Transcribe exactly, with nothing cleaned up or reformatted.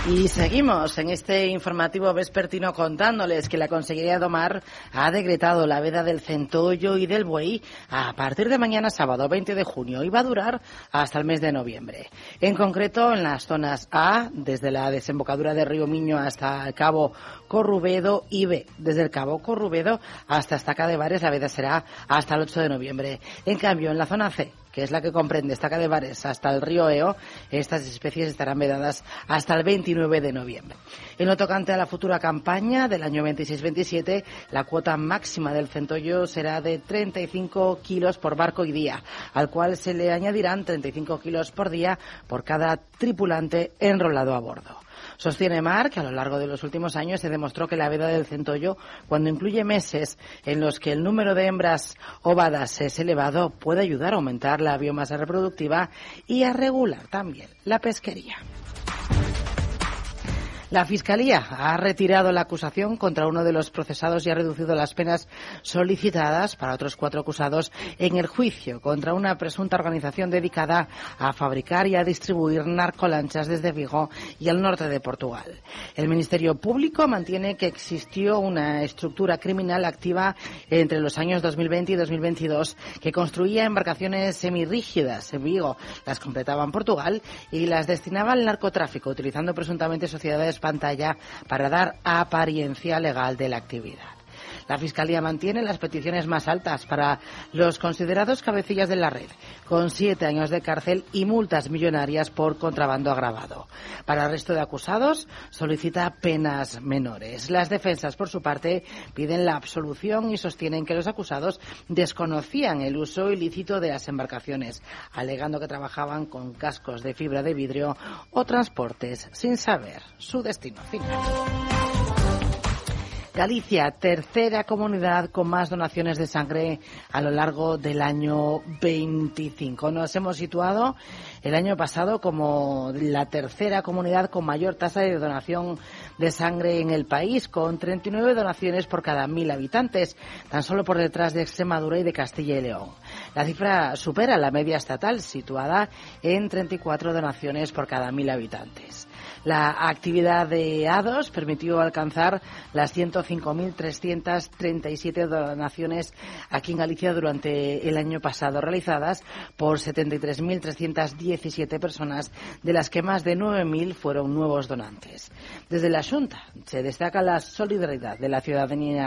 Y seguimos en este informativo vespertino contándoles que la Consellería do Mar ha decretado la veda del centollo y del buey a partir de mañana sábado veinte de junio y va a durar hasta el mes de noviembre. En concreto, en las zonas A, desde la desembocadura del río Miño hasta el Cabo Corrubedo, y B, desde el Cabo Corrubedo hasta Estaca de Bares, la veda será hasta el ocho de noviembre. En cambio, en la zona C, que es la que comprende Estaca de Bares hasta el río Eo, estas especies estarán vedadas hasta el veintinueve de noviembre. En lo tocante a la futura campaña del año veintiséis veintisiete, la cuota máxima del centollo será de treinta y cinco kilos por barco y día, al cual se le añadirán treinta y cinco kilos por día por cada tripulante enrolado a bordo. Sostiene Mar que a lo largo de los últimos años se demostró que la veda del centollo, cuando incluye meses en los que el número de hembras ovadas es elevado, puede ayudar a aumentar la biomasa reproductiva y a regular también la pesquería. La Fiscalía ha retirado la acusación contra uno de los procesados y ha reducido las penas solicitadas para otros cuatro acusados en el juicio contra una presunta organización dedicada a fabricar y a distribuir narcolanchas desde Vigo y al norte de Portugal. El Ministerio Público mantiene que existió una estructura criminal activa entre los años dos mil veinte y dos mil veintidós que construía embarcaciones semirrígidas en Vigo, las completaba en Portugal y las destinaba al narcotráfico, utilizando presuntamente sociedades pantalla para dar apariencia legal de la actividad. La Fiscalía mantiene las peticiones más altas para los considerados cabecillas de la red, con siete años de cárcel y multas millonarias por contrabando agravado. Para el resto de acusados, solicita penas menores. Las defensas, por su parte, piden la absolución y sostienen que los acusados desconocían el uso ilícito de las embarcaciones, alegando que trabajaban con cascos de fibra de vidrio o transportes sin saber su destino final. Galicia, tercera comunidad con más donaciones de sangre a lo largo del año veinticinco. Nos hemos situado el año pasado como la tercera comunidad con mayor tasa de donación de sangre en el país, con treinta y nueve donaciones por cada mil habitantes, tan solo por detrás de Extremadura y de Castilla y León. La cifra supera la media estatal, situada en treinta y cuatro donaciones por cada mil habitantes. La actividad de A D O S permitió alcanzar las ciento cinco mil trescientas treinta y siete donaciones aquí en Galicia durante el año pasado, realizadas por setenta y tres mil trescientas diecisiete personas, de las que más de nueve mil fueron nuevos donantes. Desde la Xunta se destaca la solidaridad de la ciudadanía